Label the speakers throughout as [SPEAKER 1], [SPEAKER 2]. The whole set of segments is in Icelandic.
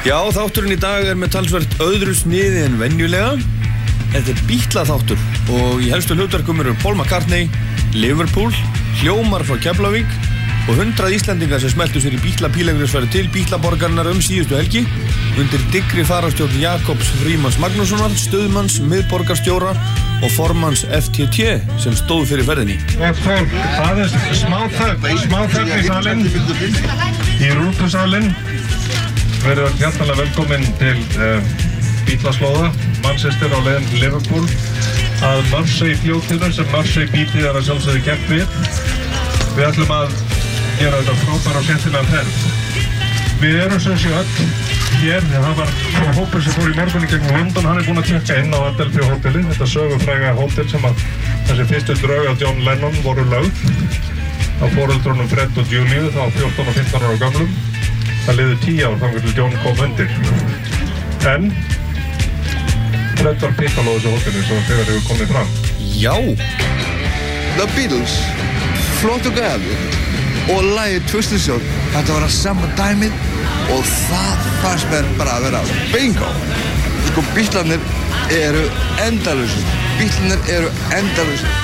[SPEAKER 1] Já, þátturinn í dag með talsvert öðru sniði en venjulega. Þetta Beatla þáttur og í helstu hlutverkum eru Paul McCartney, Liverpool, hljómar frá Keflavík og 100 Íslendingar sem smeltu sér í Beatla-pílegrinsferð til Beatla-borgarinnar síðustu helgi undir dyggri fararstjórn Jakobs Frímanns Magnússonar, stöðmanns, miðborgarstjóra og formanns FTT sem stóð fyrir ferðinni.
[SPEAKER 2] Fólk, það smáþögn í salinn, í rútusalinn. Verið hjartanlega velkomin til Beatlaslóða, Manchester á leiðin til Liverpool að Mersey fljótinu sem Mersey Beatið að sjálfsögðu keppt við. Við ætlum að gera þetta frábæra og skemmtilega ferð. Við erum sem sé öll hér, það var hópur sem fór í morgun í gegnum London, hann búinn að tjekka inn á Adelphi hótelið, þetta sögufræga hótel sem að þessi fyrstu drög af John Lennon voru lögð á foreldrunum Fred og Julie, þá 14 og 15 ára gamlum. Það liði 10 ár þangað til John kom undir. En Fred var pikkal á þessu hóteli svo þegar hefur komið fram.
[SPEAKER 1] Já!
[SPEAKER 3] The Beatles, flott og gæður og lagið Twisted Sister, þetta var að sama dæmið og það fannst mér bara að vera bingo. Sko, Beatlarnir eru endalausir. Beatlarnir eru endalausir.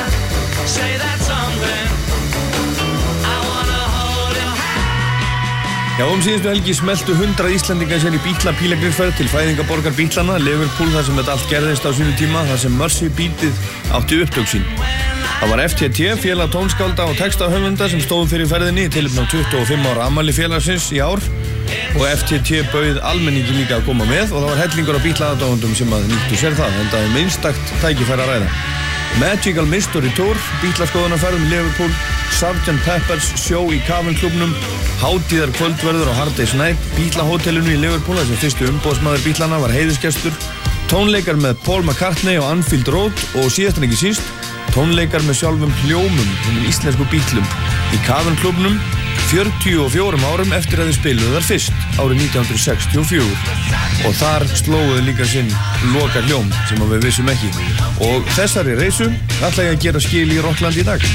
[SPEAKER 1] Já, síðustu helgi smeltu 100 Íslendingar sér í Beatla-pílegrinsferð til fæðingarborgar Beatlana, Liverpool, þar sem þetta allt gerðist á sínu tíma, þar sem Mersey Beatið átti upptök sín. Það var FTT, félag tónskálda og textahöfunda sem stóðum fyrir ferðinni í tilefni á 25 ára afmæli félagsins í ár og FTT bauð almenningi líka að koma með og það var hellingur af Beatla-aðdáendum sem að nýttu sér það, en það minnstakt tækifæri að ræða. Magical Mystery Tour, Beatla-skoðunarferð Liverpool, Sgt. Pepper's sjó í Cavern-klúbnum, hátíðar kvöldverður á Hard Day's Night, Beatla-hótelinu í Liverpool, þar sem fyrstu umboðsmaður Beatlana var heiðursgestur, tónleikar með Paul McCartney á Anfield Road og síðast en ekki síst, tónleikar með sjálfum hljómum, íslensku Beatlum, í Cavern-klúbnum 44 árum eftir að þið spiluðu þar fyrst, árið 1964. Og þar slóðuðu líka sinn loka hljóm sem við vissum ekki. Og þessari reisu ætla ég að gera skil í Rockland í dag.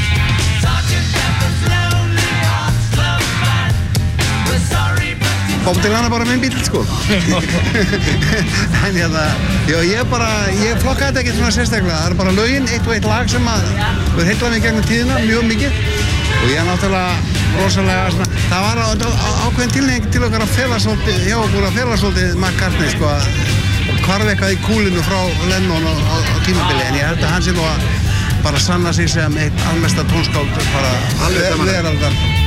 [SPEAKER 4] Bómtil hann bara minn bíl, sko. En ég flokka þetta ekkert svona sérstaklega. Það bara lögin, eitt og eitt lag sem að við heitla mig gegnum tíðina, mjög mikið. Og ég náttúrulega rosalega svona, það var ákveðin tilneying til okkar að fela svolítið, hjá okkur að fela svolítið McCartney, sko, að hvarf eitthvað í kúlinu frá Lennon á tímabili, en ég held að hann sé nú að bara sanna sig sem eitt almesta tónskáld bara veraldar.